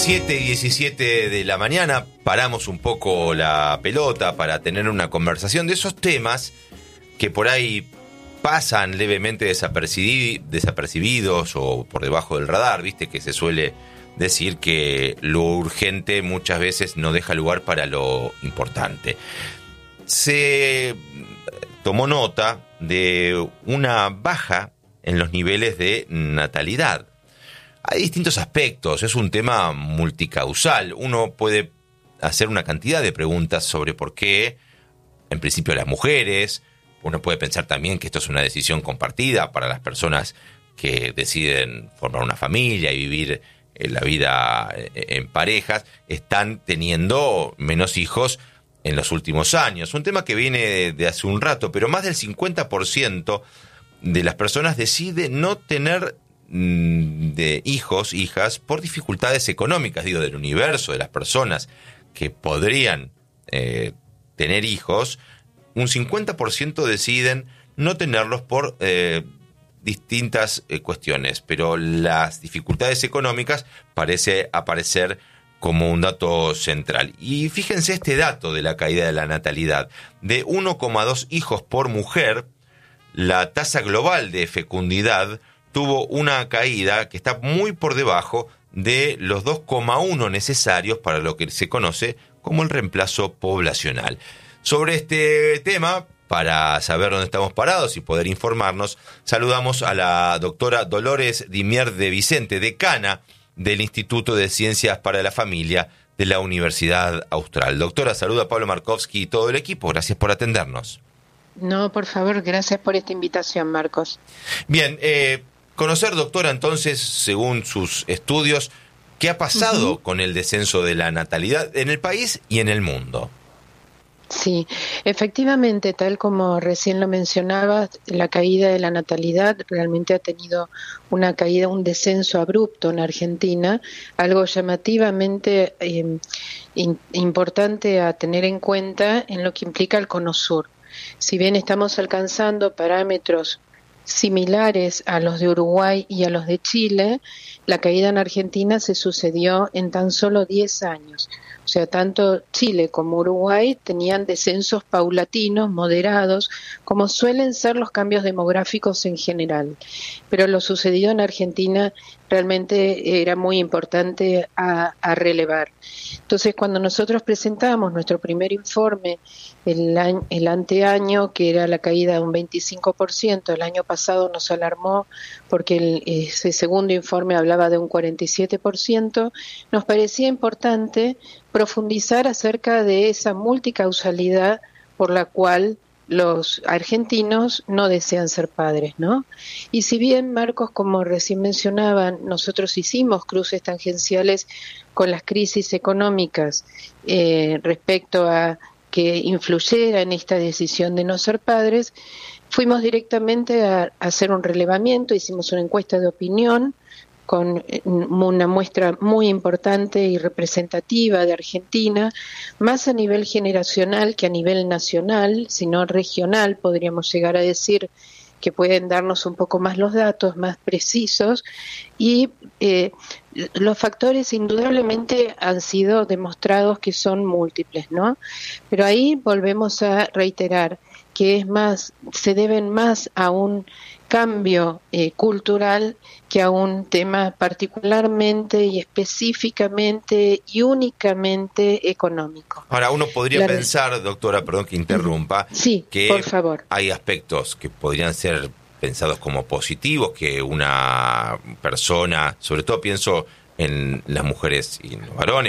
7:17 de la mañana, paramos un poco la pelota para tener una conversación de esos temas que por ahí pasan levemente desapercibidos o por debajo del radar, viste que se suele decir que lo urgente muchas veces no deja lugar para lo importante. Se tomó nota de una baja en los niveles de natalidad. Hay distintos aspectos, es un tema multicausal. Uno puede hacer una cantidad de preguntas sobre por qué, en principio, las mujeres. Uno puede pensar también que esto es una decisión compartida para las personas que deciden formar una familia y vivir la vida en parejas. Están teniendo menos hijos en los últimos años. Un tema que viene de hace un rato, pero más del 50% de las personas decide no tener de hijos, hijas, por dificultades económicas, del universo de las personas que podrían tener hijos, un 50% deciden no tenerlos por distintas cuestiones, pero las dificultades económicas parece aparecer como un dato central. Y fíjense este dato de la caída de la natalidad. De 1,2 hijos por mujer, la tasa global de fecundidad tuvo una caída que está muy por debajo de los 2,1 necesarios para lo que se conoce como el reemplazo poblacional. Sobre este tema, para saber dónde estamos parados y poder informarnos, saludamos a la doctora Dolores Dimier de Vicente, decana del Instituto de Ciencias para la Familia de la Universidad Austral. Doctora, saluda a Pablo Markovsky y todo el equipo. Gracias por atendernos. No, por favor, gracias por esta invitación, Marcos. Bien, conocer, doctora, entonces, según sus estudios, ¿qué ha pasado con el descenso de la natalidad en el país y en el mundo? Sí, efectivamente, tal como recién lo mencionabas, la caída de la natalidad realmente ha tenido una caída, un descenso abrupto en Argentina, algo llamativamente importante a tener en cuenta en lo que implica el Cono Sur. Si bien estamos alcanzando parámetros similares a los de Uruguay y a los de Chile, la caída en Argentina se sucedió en tan solo 10 años. O sea, tanto Chile como Uruguay tenían descensos paulatinos, moderados, como suelen ser los cambios demográficos en general. Pero lo sucedido en Argentina realmente era muy importante a relevar. Entonces, cuando nosotros presentamos nuestro primer informe el anteaño, que era la caída de un 25%, el año pasado nos alarmó porque ese segundo informe hablaba de un 47%, nos parecía importante profundizar acerca de esa multicausalidad por la cual los argentinos no desean ser padres, ¿no? Y si bien, Marcos, como recién mencionaban, nosotros hicimos cruces tangenciales con las crisis económicas respecto a que influyera en esta decisión de no ser padres, fuimos directamente a hacer un relevamiento, hicimos una encuesta de opinión con una muestra muy importante y representativa de Argentina, más a nivel generacional que a nivel nacional, sino regional, podríamos llegar a decir, que pueden darnos un poco más los datos, más precisos, y los factores indudablemente han sido demostrados que son múltiples, ¿no? Pero ahí volvemos a reiterar que es más, se deben más a un cambio cultural que a un tema particularmente y específicamente y únicamente económico. Ahora, uno podría pensar, doctora, perdón que interrumpa, sí, que por favor, hay aspectos que podrían ser pensados como positivos, que una persona, sobre todo pienso en las mujeres y los varones,